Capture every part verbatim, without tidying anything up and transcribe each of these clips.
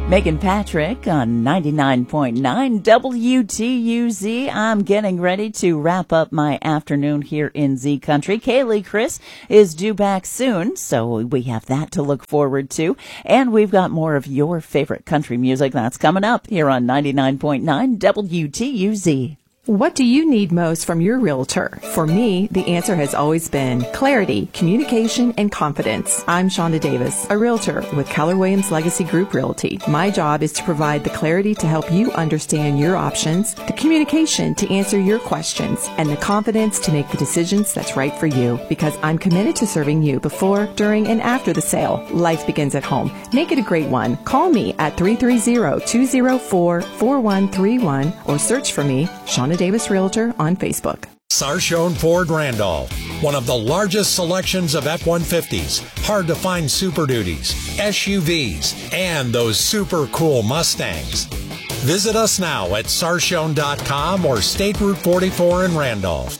Megan Patrick on ninety-nine point nine W T U Z. I'm getting ready to wrap up my afternoon here in Z Country. Kaylee Chris is due back soon, so we have that to look forward to. And we've got more of your favorite country music that's coming up here on ninety-nine point nine W T U Z. What do you need most from your realtor? For me, the answer has always been clarity, communication, and confidence. I'm Shonda Davis, a realtor with Keller Williams Legacy Group Realty. My job is to provide the clarity to help you understand your options, the communication to answer your questions, and the confidence to make the decisions that's right for you. Because I'm committed to serving you before, during, and after the sale. Life begins at home. Make it a great one. Call me at three three zero, two zero four, four one three one or search for me, Shonda Davis Realtor, on Facebook. Sarshone Ford Randolph, one of the largest selections of F one fifties, hard to find Super Duties, S U Vs, and those super cool Mustangs. Visit us now at sarshone dot com or State Route forty-four in Randolph.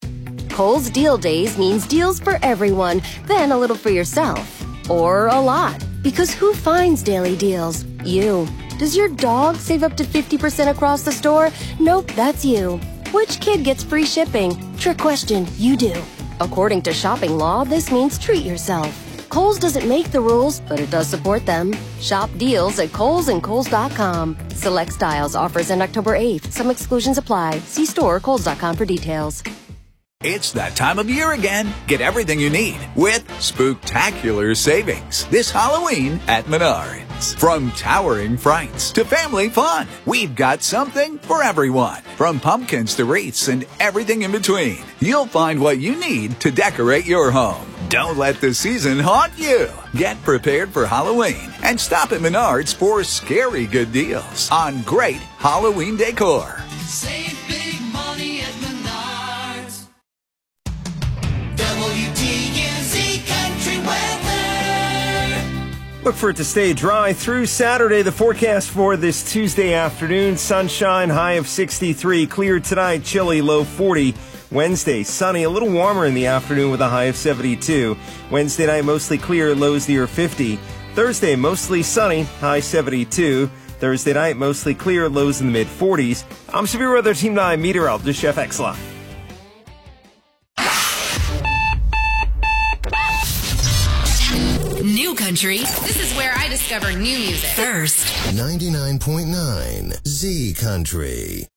Kohl's Deal Days means deals for everyone, then a little for yourself. Or a lot. Because who finds daily deals? You. Does your dog save up to fifty percent across the store? Nope, that's you. Which kid gets free shipping? Trick question, you do. According to shopping law, this means treat yourself. Kohl's doesn't make the rules, but it does support them. Shop deals at Kohl's and Kohl's dot com. Select styles offers end October eighth. Some exclusions apply. See store or Kohl's dot com for details. It's that time of year again. Get everything you need with spooktacular savings this Halloween at Menards. From towering frights to family fun, we've got something for everyone. From pumpkins to wreaths and everything in between, you'll find what you need to decorate your home. Don't let the season haunt you. Get prepared for Halloween and stop at Menards for scary good deals on great Halloween decor. Save big money at Menards. W T U Z Country Weather. Look for it to stay dry through Saturday. The forecast for this Tuesday afternoon, sunshine, high of sixty-three. Clear tonight, chilly, low forty. Wednesday, sunny, a little warmer in the afternoon with a high of seventy-two. Wednesday night, mostly clear, lows near fifty. Thursday, mostly sunny, high seventy-two. Thursday night, mostly clear, lows in the mid-forties. I'm Severe Weather Team nine meteorologist Chef Exla. New country. This is where I discover new music. First. ninety-nine point nine Z Country.